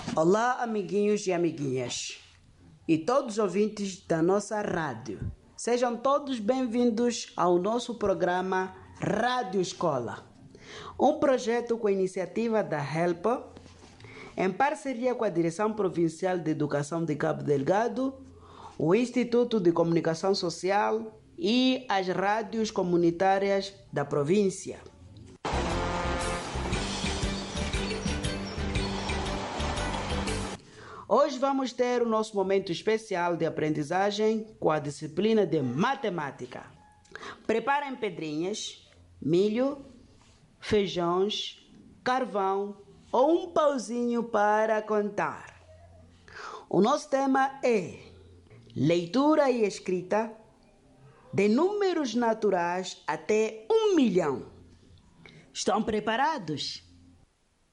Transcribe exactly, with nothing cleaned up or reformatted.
Olá, amiguinhos e amiguinhas, e todos os ouvintes da nossa rádio. Sejam todos bem-vindos ao nosso programa Rádio Escola, um projeto com a iniciativa da HELP, em parceria com a Direção Provincial de Educação de Cabo Delgado, o Instituto de Comunicação Social e as rádios comunitárias da província. Hoje vamos ter o nosso momento especial de aprendizagem com a disciplina de matemática. Preparem pedrinhas, milho, feijões, carvão ou um pauzinho para contar. O nosso tema é leitura e escrita de números naturais até um milhão. Estão preparados?